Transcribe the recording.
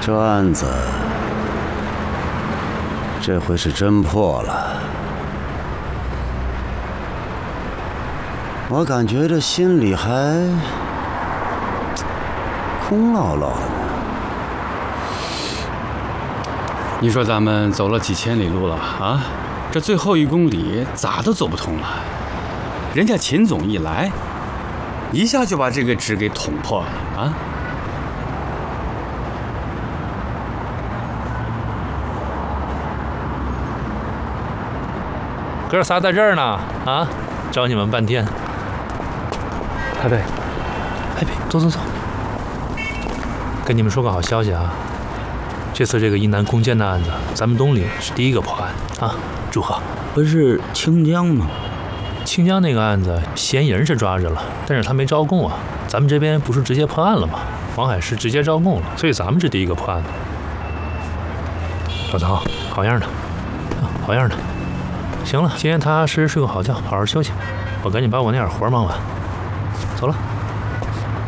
这案子这回是真破了，我感觉这心里还空落落的呢。 你说咱们走了几千里路了啊，这最后1公里咋都走不通了。人家秦总一来，一下就把这个纸给捅破了啊！ 哥仨在这儿呢，啊，找你们半天。排队，走。跟你们说个好消息啊，这次这个一男攻坚的案子，咱们东岭是第1个破案啊，祝贺！ 不是清江吗？ 清江那个案子，嫌疑人是抓着了，但是他没招供啊。咱们这边不是直接破案了吗？王海是直接招供了，所以咱们是第1个破案的。老曹，好样的，好样的！行了，今天踏踏实实睡个好觉，好好休息。我赶紧把我那点活忙完，走了。